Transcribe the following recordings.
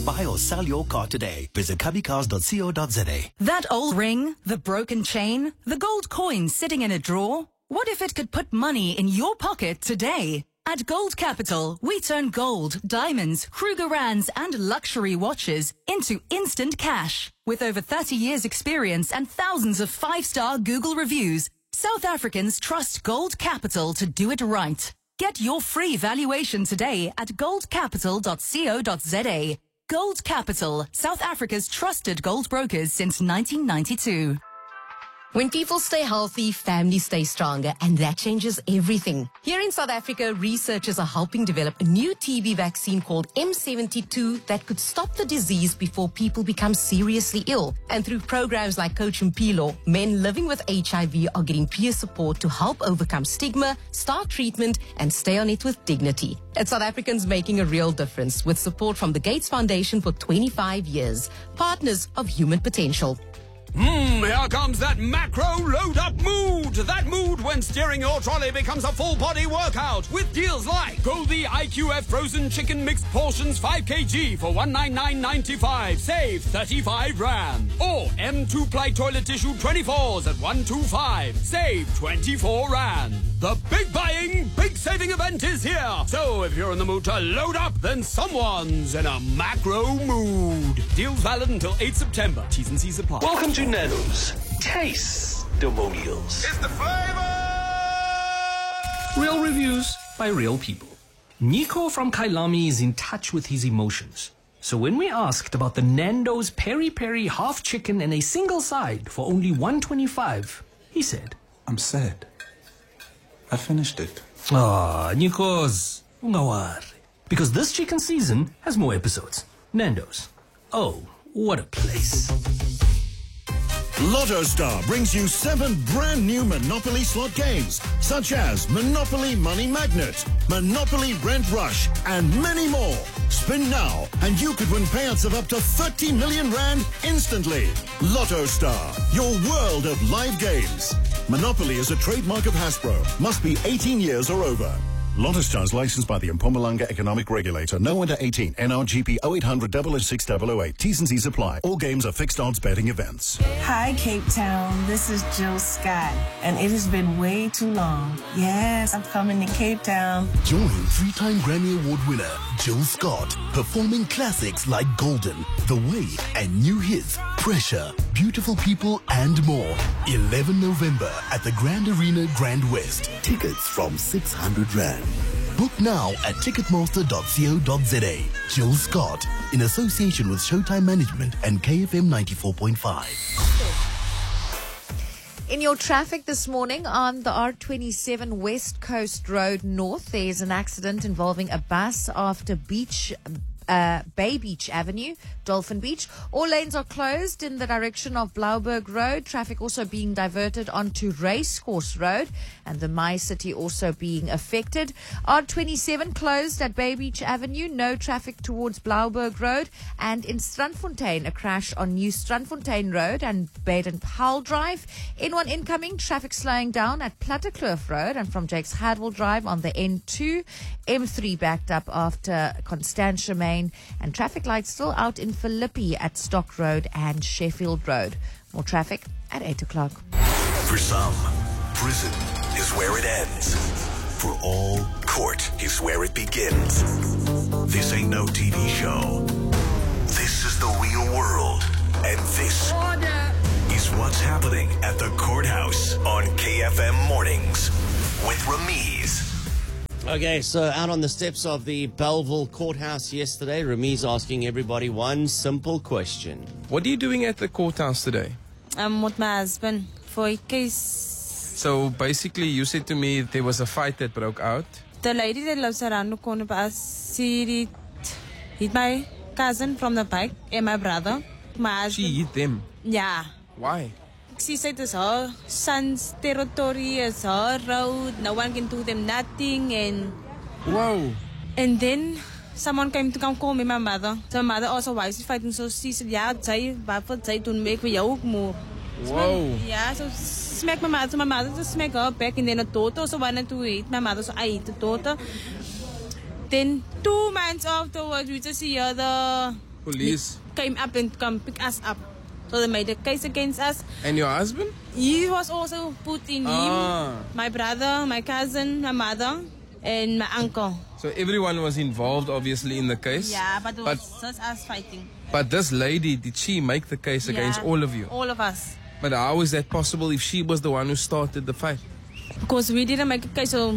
Buy or sell your car today. Visit cubbycars.co.za. That old ring, the broken chain, the gold coin sitting in a drawer. What if it could put money in your pocket today? At Gold Capital, we turn gold, diamonds, Krugerrands and luxury watches into instant cash. With over 30 years experience and thousands of 5-star Google reviews, South Africans trust Gold Capital to do it right. Get your free valuation today at goldcapital.co.za. Gold Capital, South Africa's trusted gold brokers since 1992. When people stay healthy, families stay stronger, and that changes everything. Here in South Africa, researchers are helping develop a new TB vaccine called M72 that could stop the disease before people become seriously ill. And through programs like Coach Mpilo, men living with HIV are getting peer support to help overcome stigma, start treatment, and stay on it with dignity. It's South Africans making a real difference with support from the Gates Foundation for 25 years. Partners of human potential. Here comes that macro load-up mood. That mood when steering your trolley becomes a full-body workout with deals like Goldie IQF frozen chicken mixed portions 5 kg for 199.95. Save 35 rand. Or M2-ply toilet tissue 24s at 125. Save 24 rand. The big buying, big saving event is here. So if you're in the mood to load up, then someone's in a macro mood. Deals valid until 8 September. T's and C's apply. Welcome to Nando's Taste-Demonials. It's the flavor! Real reviews by real people. Nico from Kailami is in touch with his emotions. So when we asked about the Nando's Peri Peri half chicken and a single side for only 125, he said, I'm sad. I finished it. Ah, Nikos, ungawari. Because this chicken season has more episodes. Nando's. Oh, what a place. Lotto Star brings you 7 brand new Monopoly slot games, such as Monopoly Money Magnet, Monopoly Rent Rush, and many more. Spin now, and you could win payouts of up to 30 million rand instantly. Lotto Star, your world of live games. Monopoly is a trademark of Hasbro. Must be 18 years or over. Lotto Star is licensed by the Mpumalanga Economic Regulator. No under 18. NRGP 0800 006 T's and C's apply. All games are fixed odds betting events. Hi, Cape Town. This is Jill Scott, and it has been way too long. Yes, I'm coming to Cape Town. Join 3-time Grammy Award winner Jill Scott, performing classics like Golden, The Way, and new hits Pressure, Beautiful People, and more. 11 November at the Grand Arena Grand West. Tickets from 600 Rand. Book now at ticketmaster.co.za. Jill Scott, in association with Showtime Management and KFM 94.5. In your traffic this morning on the R27 West Coast Road North, there's an accident involving a bus after Bay Beach Avenue, Dolphin Beach. All lanes are closed in the direction of Blauberg Road. Traffic also being diverted onto Racecourse Road, and the My City also being affected. R27 closed at Bay Beach Avenue. No traffic towards Blauberg Road. And in Strandfontein, a crash on New Strandfontein Road and Baden-Powell Drive. N1 incoming, traffic slowing down at Plattekloof Road and from Jakes Hadwell Drive on the N2. M3 backed up after Constantia Main, and traffic lights still out in Philippi at Stock Road and Sheffield Road. More traffic at 8 o'clock. For some, prison is where it ends. For all, court is where it begins. This ain't no TV show. This is the real world. And this is what's happening at the courthouse on KFM Mornings with Ramiz. Okay, so out on the steps of the Belleville courthouse yesterday, Ramiz asking everybody one simple question. What are you doing at the courthouse today? I'm with my husband for a case. So basically you said to me there was a fight that broke out. The lady that lives around the corner by us, she hit my cousin from the bike and my brother. My husband. She hit them? Yeah. Why? She said it's her son's territory, it's her road, no one can do them nothing, and... Whoa. And then someone came to call me, my mother. So my mother also, why is she fighting? So she said, yeah, waarvoor zij toen make we jou ook moe. Whoa. Yeah, so smack my mother. So my mother just smack her back, and then a daughter also wanted to hit my mother, so I hit the daughter. Then 2 months afterwards, we just hear the Police. came up and come pick us up. So they made a case against us. And your husband? He was also put in him, my brother, my cousin, my mother, and my uncle. So everyone was involved, obviously, in the case. Yeah, but it was just us fighting. But this lady, did she make the case against all of you? All of us. But how is that possible if she was the one who started the fight? Because we didn't make a case, so...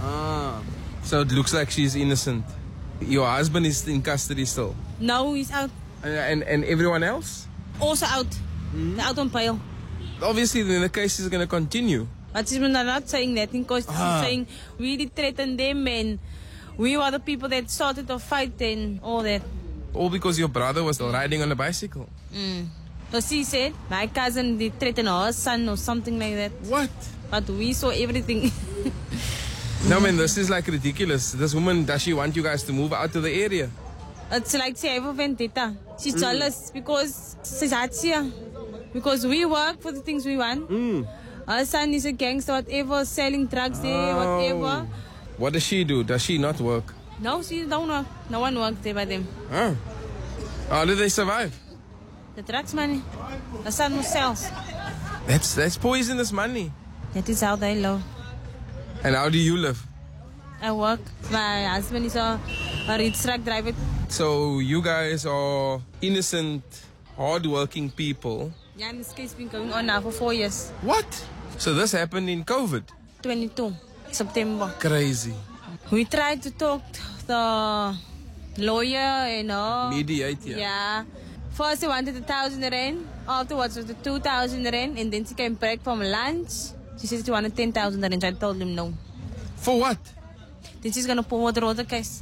So it looks like she's innocent. Your husband is in custody still? No, he's out. And everyone else? Also out. They're out on bail. Obviously, then the case is going to continue. But she's not saying that because she's saying we did threaten them and we were the people that started the fight and all that. All because your brother was riding on a bicycle. So she said my cousin did threaten her son or something like that. What? But we saw everything. No, man, this is like ridiculous. This woman, does she want you guys to move out of the area? It's like she have a vendetta. She's jealous because she's here. Because we work for the things we want. Her son is a gangster, whatever, selling drugs there, whatever. What does she do? Does she not work? No, she don't work. No one works there by them. How do they survive? The drugs money. The son who sells. That's poisonous money. That is how they live. And how do you live? I work. My husband is a rich truck driver. So you guys are innocent, hard-working people. Yeah, and this case has been going on now for 4 years. What? So this happened in COVID? 22 September. Crazy. We tried to talk to the lawyer and mediate, yeah. First he wanted 1,000 rand. Afterwards it was 2,000 rand. And then she came back from lunch. She said she wanted 10,000 rand. So I told him no. For what? Then she's going to withdraw the case.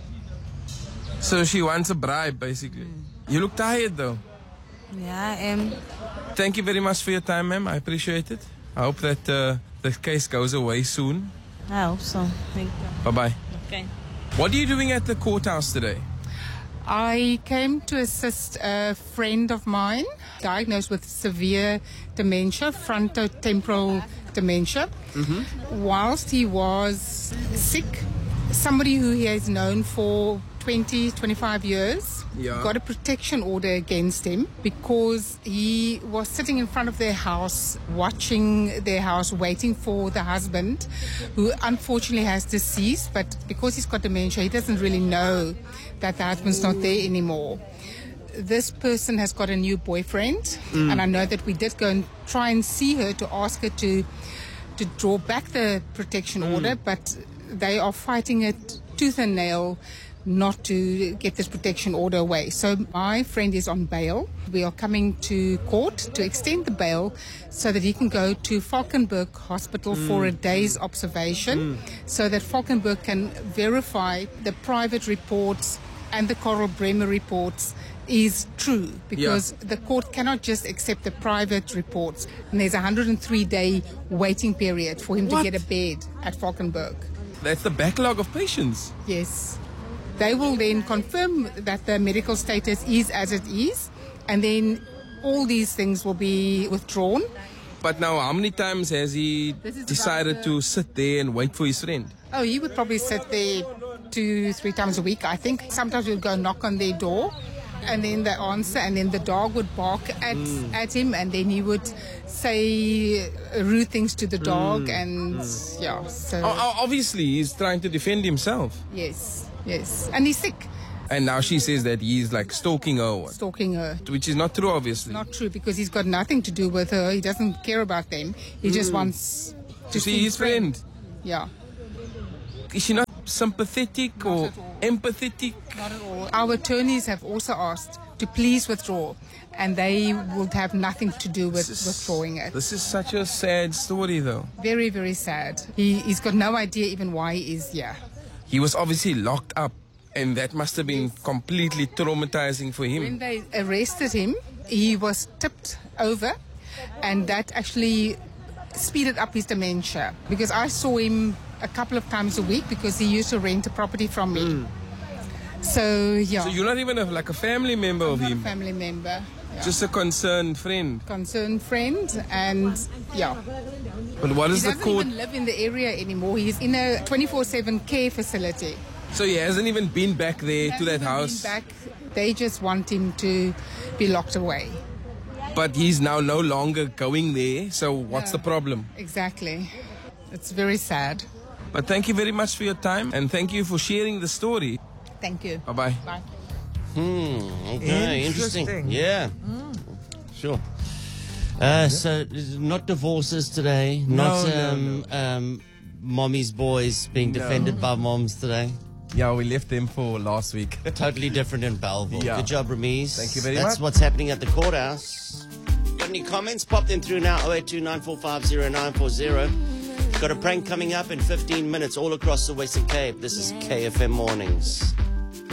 So she wants a bribe, basically. You look tired, though. Yeah, I am. Thank you very much for your time, ma'am. I appreciate it. I hope that the case goes away soon. I hope so. Thank you. Bye-bye. Okay. What are you doing at the courthouse today? I came to assist a friend of mine diagnosed with severe dementia, frontotemporal dementia. Whilst he was sick, somebody who he has known for 20, 25 years got a protection order against him because he was sitting in front of their house, watching their house, waiting for the husband, who unfortunately has deceased, but because he's got dementia, he doesn't really know that the husband's not there anymore. This person has got a new boyfriend, and I know that we did go and try and see her to ask her to draw back the protection order, but they are fighting it tooth and nail not to get this protection order away. So my friend is on bail. We are coming to court to extend the bail so that he can go to Valkenburg Hospital for a day's observation so that Valkenburg can verify the private reports and the Coral Bremer reports is true, because the court cannot just accept the private reports, and there's a 103-day waiting period for him to get a bed at Valkenburg. That's the backlog of patients. Yes. They will then confirm that the medical status is as it is, and then all these things will be withdrawn. But now, how many times has he decided to sit there and wait for his friend? Oh, he would probably sit there 2-3 times a week, I think. Sometimes we'll go knock on their door, and then they answer, and then the dog would bark at him, and then he would say rude things to the dog, and yeah. So obviously, he's trying to defend himself. Yes, and he's sick. And now she says that he's like stalking her. Or what? Stalking her. Which is not true, obviously. Not true, because he's got nothing to do with her. He doesn't care about them. He just wants to see his friend. Yeah. Is she not sympathetic or empathetic? Not at all. Our attorneys have also asked to please withdraw, and they would have nothing to do with withdrawing it. This is such a sad story, though. Very, very sad. He's got no idea even why he is here. He was obviously locked up, and that must have been completely traumatizing for him. When they arrested him, he was tipped over, and that actually speeded up his dementia, because I saw him a couple of times a week because he used to rent a property from me. So, yeah. So you're not even like a family member of him? Not a family member. Yeah. Just a concerned friend? Concerned friend, and yeah. But what is the court? He doesn't even live in the area anymore. He's in a 24/7 care facility. So he hasn't even been back there to that Hasn't house. been back. They just want him to be locked away. But he's now no longer going there. So what's the problem? Exactly. It's very sad. But thank you very much for your time and thank you for sharing the story. Thank you. Bye-bye. Bye. Okay, interesting. Yeah. Sure. So, not divorces today. Not mommy's boys being defended by moms today. Yeah, we left them for last week. Totally different in Belleville. Yeah. Good job, Ramiz. Thank you very much. That's what's happening at the courthouse. Got any comments? Pop them through now. 082-945-0940. Got a prank coming up in 15 minutes all across the Western Cape. This is KFM Mornings.